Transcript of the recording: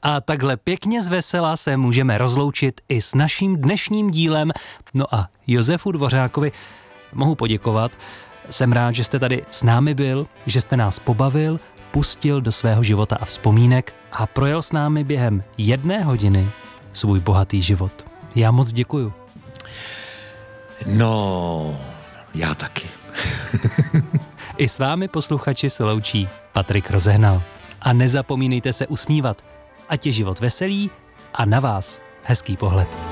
A takhle pěkně zvesela se můžeme rozloučit i s naším dnešním dílem. No a Josefu Dvořákovi mohu poděkovat. Jsem rád, že jste tady s námi byl, že jste nás pobavil, pustil do svého života a vzpomínek a projel s námi během 1 hodiny svůj bohatý život. Já moc děkuju. No, já taky. I s vámi, posluchači, se loučí Patrik Rozehnal. A nezapomínejte se usmívat, ať je život veselý a na vás hezký pohled.